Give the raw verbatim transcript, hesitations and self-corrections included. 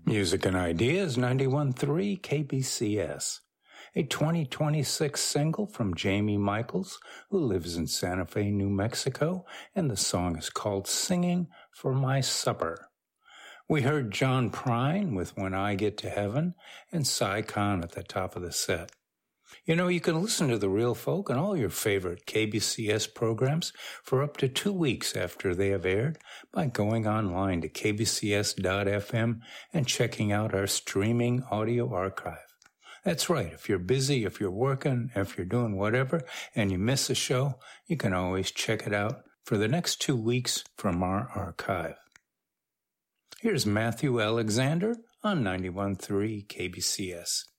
Music and Ideas, ninety-one point three K B C S. A twenty twenty-six single from Jamie Michaels, who lives in Santa Fe, New Mexico, and the song is called Singing for My Supper. We heard John Prine with When I Get to Heaven and Cy Khan at the top of the set. You know, you can listen to The Real Folk and all your favorite K B C S programs for up to two weeks after they have aired by going online to k b c s dot f m and checking out our streaming audio archive. That's right. If you're busy, if you're working, if you're doing whatever, and you miss a show, you can always check it out for the next two weeks from our archive. Here's Matthew Alexander on ninety-one point three K B C S.